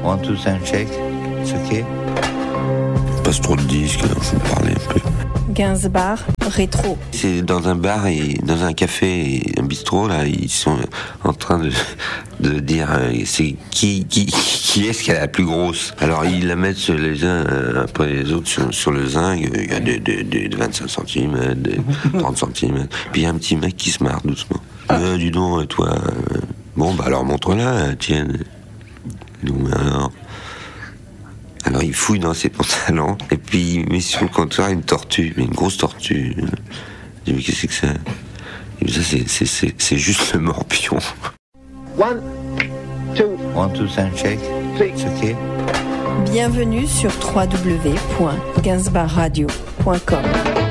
1, 2, sound check. It's okay. Passe trop de disques, faut parler un peu. Gainsbar rétro. C'est dans un bar et dans un café et un bistrot là, ils sont en train de dire c'est qui est-ce qui a la plus grosse. Alors ils la mettent les uns après les autres sur le zinc. Il y a des 25 cm, des 30 cm. Puis il y a un petit mec qui se marre doucement. Dis donc toi. Bon bah alors montre-la, tienne. Alors il fouille dans ses pantalons et puis il met sur le comptoir une tortue, mais une grosse tortue. Je dis mais qu'est-ce que c'est que ça? Et puis ça c'est juste le morpion. 1, 2, sound check. It's okay. Bienvenue sur www.gainsbarradio.com.